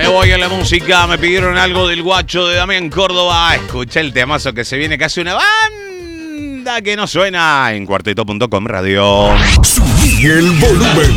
voy a la música. Me pidieron algo del guacho de Damián Córdoba. Escucha el temazo que se viene, casi una banda que no suena en cuarteto.com radio. Subí el volumen.